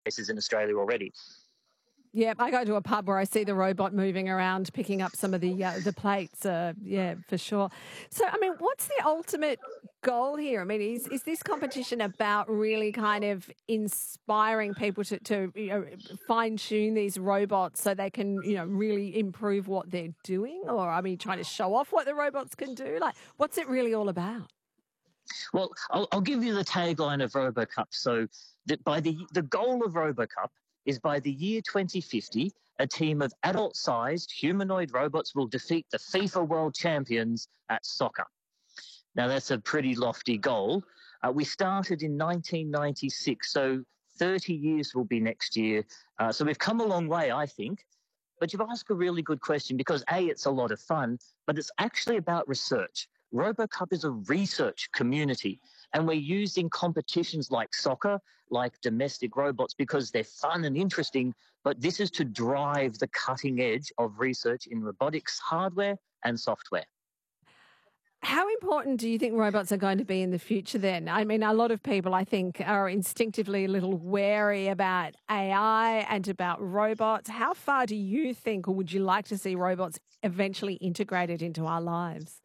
places in Australia already. Yeah, I go to a pub where I see the robot moving around, picking up some of the plates. Yeah, for sure. So, I mean, what's the ultimate goal here? I mean, is this competition about really kind of inspiring people to fine tune these robots so they can really improve what they're doing, or I mean, trying to show off what the robots can do? Like, what's it really all about? Well, I'll give you the tagline of RoboCup. So that by the goal of RoboCup is by the year 2050, a team of adult-sized humanoid robots will defeat the FIFA World Champions at soccer. Now, that's a pretty lofty goal. We started in 1996, so 30 years will be next year. So we've come a long way, I think. But you've asked a really good question because, A, it's a lot of fun, but it's actually about research. RoboCup is a research community, and we're using competitions like soccer, like domestic robots, because they're fun and interesting, but this is to drive the cutting edge of research in robotics hardware and software. How important do you think robots are going to be in the future then? I mean, a lot of people, I think, are instinctively a little wary about AI and about robots. How far do you think, or would you like to see robots eventually integrated into our lives?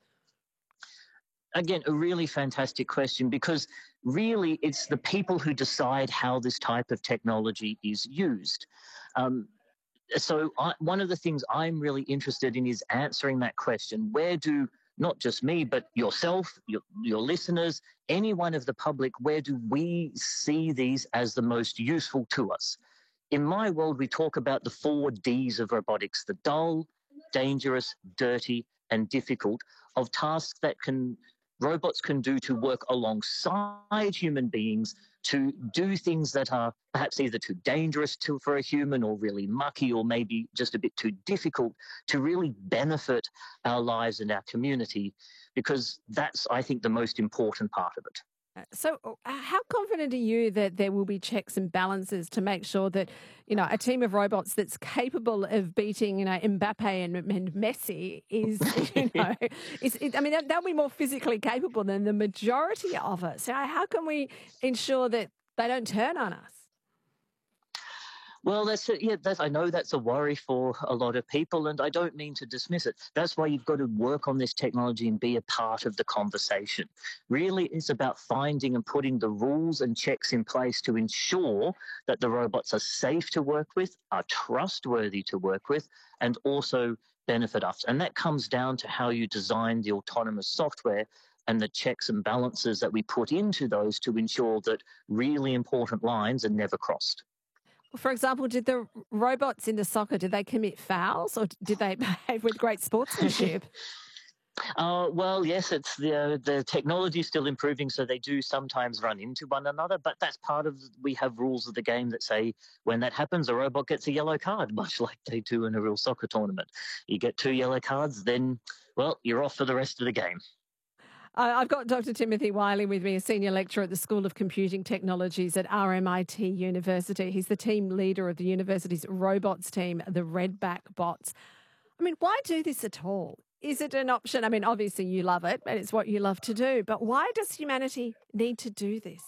Again, a really fantastic question because really it's the people who decide how this type of technology is used. Um, One of the things I'm really interested in is answering that question. Where do not just me, but yourself, your listeners, anyone of the public, where do we see these as the most useful to us? In my world, we talk about the 4 Ds of robotics: the dull, dangerous, dirty, and difficult, of tasks that robots can do to work alongside human beings to do things that are perhaps either too dangerous for a human or really mucky or maybe just a bit too difficult to really benefit our lives and our community, because that's, I think, the most important part of it. So, how confident are you that there will be checks and balances to make sure that, a team of robots that's capable of beating, Mbappe and Messi is, I mean, they'll be more physically capable than the majority of us. So, how can we ensure that they don't turn on us? Well, I know that's a worry for a lot of people, and I don't mean to dismiss it. That's why you've got to work on this technology and be a part of the conversation. Really, it's about finding and putting the rules and checks in place to ensure that the robots are safe to work with, are trustworthy to work with, and also benefit us. And that comes down to how you design the autonomous software and the checks and balances that we put into those to ensure that really important lines are never crossed. For example, did the robots in the soccer, did they commit fouls or did they behave with great sportsmanship? Well, yes, it's the technology is still improving, so they do sometimes run into one another. But that's part of we have rules of the game that say when that happens, a robot gets a yellow card, much like they do in a real soccer tournament. You get 2 yellow cards, then well, you're off for the rest of the game. I've got Dr. Timothy Wiley with me, a senior lecturer at the School of Computing Technologies at RMIT University. He's the team leader of the university's robots team, the Redback Bots. I mean, why do this at all? Is it an option? I mean, obviously you love it and it's what you love to do, but why does humanity need to do this?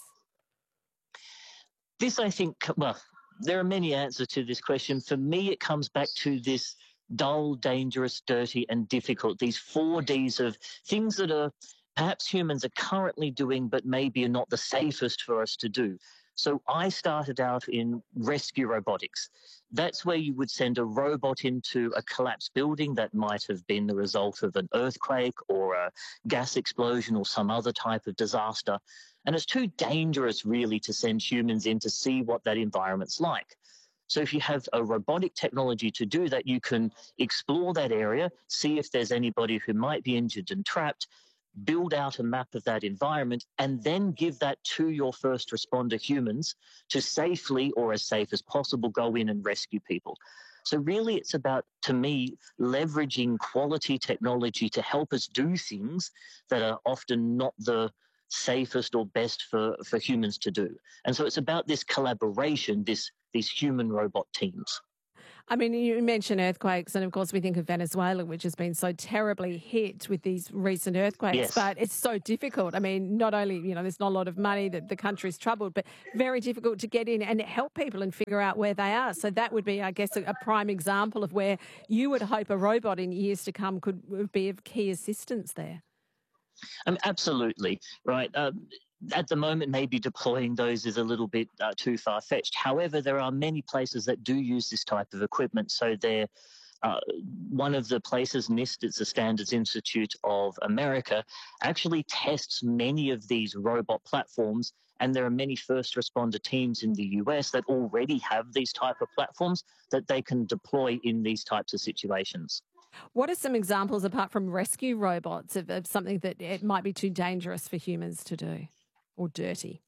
This, I think, well, there are many answers to this question. For me, it comes back to this dull, dangerous, dirty, and difficult. These 4 Ds of things that are perhaps humans are currently doing, but maybe are not the safest for us to do. So I started out in rescue robotics. That's where you would send a robot into a collapsed building that might have been the result of an earthquake or a gas explosion or some other type of disaster. And it's too dangerous, really, to send humans in to see what that environment's like. So if you have a robotic technology to do that, you can explore that area, see if there's anybody who might be injured and trapped, build out a map of that environment, and then give that to your first responder humans to safely, or as safe as possible, go in and rescue people. So really it's about, to me, leveraging quality technology to help us do things that are often not the safest or best for humans to do. And so it's about this collaboration, these human robot teams. I mean, you mentioned earthquakes, and of course, we think of Venezuela, which has been so terribly hit with these recent earthquakes, Yes. but it's so difficult. I mean, not only, there's not a lot of money, that the country's troubled, but very difficult to get in and help people and figure out where they are. So that would be, I guess, a prime example of where you would hope a robot in years to come could be of key assistance there. Absolutely, right. At the moment, maybe deploying those is a little bit too far-fetched. However, there are many places that do use this type of equipment. So uh, one of the places, NIST, it's the Standards Institute of America, actually tests many of these robot platforms. And there are many first responder teams in the US that already have these type of platforms that they can deploy in these types of situations. What are some examples, apart from rescue robots, of something that it might be too dangerous for humans to do or dirty?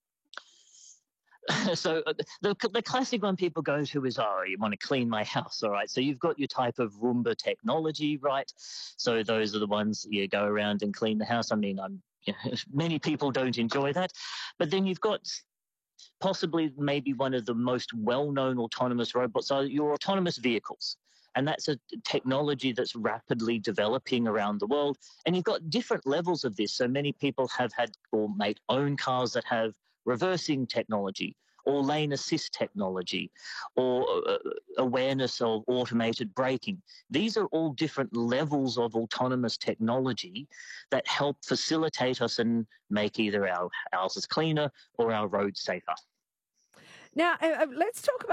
So the classic one people go to is, oh, you want to clean my house, all right? So you've got your type of Roomba technology, right? So those are the ones you go around and clean the house. I mean, many people don't enjoy that, but then you've got possibly maybe one of the most well-known autonomous robots are your autonomous vehicles. And that's a technology that's rapidly developing around the world. And you've got different levels of this. So many people have had or make own cars that have reversing technology or lane assist technology or awareness of automated braking. These are all different levels of autonomous technology that help facilitate us and make either our houses cleaner or our roads safer. Now, let's talk about